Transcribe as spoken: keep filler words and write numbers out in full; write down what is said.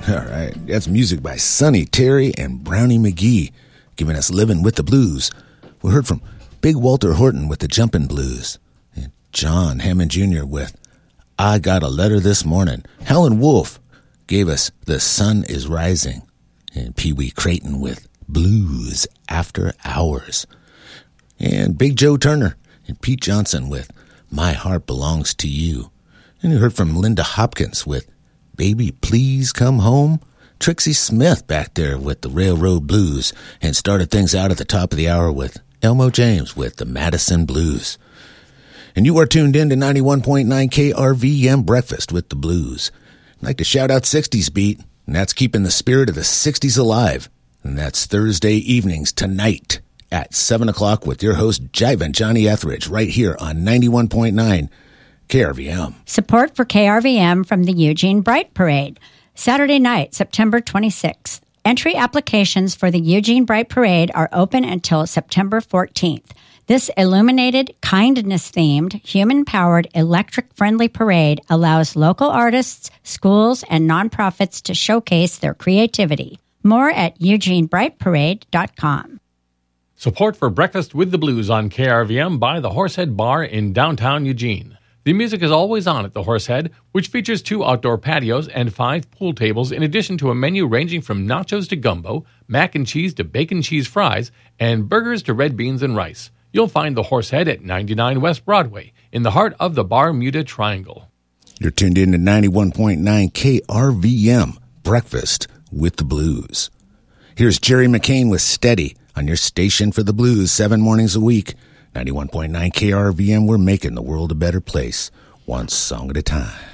All right, that's music by Sonny Terry and Brownie McGee, giving us Living with the Blues. We heard from Big Walter Horton with the Jumpin' Blues, and John Hammond Junior with I Got a Letter This Morning. Helen Wolf gave us The Sun is Rising, and Pee Wee Creighton with Blues After Hours, and Big Joe Turner and Pete Johnson with My Heart Belongs to You. And you heard from Linda Hopkins with Baby Please Come Home. Trixie Smith back there with the Railroad Blues, and started things out at the top of the hour with Elmo James with the Madison Blues. And you are tuned in to ninety-one point nine K R V M Breakfast with the Blues. I'd like to shout out sixties Beat, and that's keeping the spirit of the sixties alive. And that's Thursday evenings tonight at seven o'clock with your host, Jivin' Johnny Etheridge, right here on ninety-one point nine K R V M. Support for K R V M from the Eugene Bright Parade. Saturday night, September twenty-sixth. Entry applications for the Eugene Bright Parade are open until September fourteenth. This illuminated, kindness-themed, human-powered, electric-friendly parade allows local artists, schools, and nonprofits to showcase their creativity. More at eugene bright parade dot com. Support for Breakfast with the Blues on K R V M by the Horsehead Bar in downtown Eugene. The music is always on at the Horsehead, which features two outdoor patios and five pool tables, in addition to a menu ranging from nachos to gumbo, mac and cheese to bacon cheese fries, and burgers to red beans and rice. You'll find the Horsehead at ninety-nine West Broadway, in the heart of the Bermuda Triangle. You're tuned in to ninety-one point nine K R V M, Breakfast with the Blues. Here's Jerry McCain with Steady on your station for the blues, seven mornings a week. ninety-one point nine K R V M, we're making the world a better place, one song at a time.